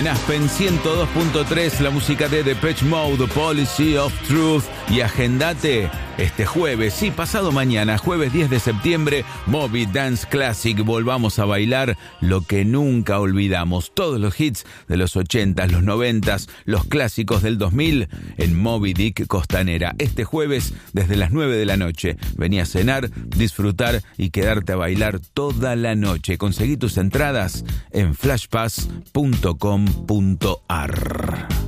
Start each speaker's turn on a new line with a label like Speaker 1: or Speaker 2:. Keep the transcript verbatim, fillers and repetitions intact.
Speaker 1: Aspen ciento dos punto tres, la música de Depeche Mode, Policy of Truth. Y agendate este jueves, sí, pasado mañana, jueves diez de septiembre, Moby Dance Classic. Volvamos a bailar lo que nunca olvidamos. Todos los hits de los ochentas, los noventas, los clásicos del dos mil en Moby Dick Costanera. Este jueves desde las nueve de la noche. Vení a cenar, disfrutar y quedarte a bailar toda la noche. Conseguí tus entradas en flashpass punto com punto ar.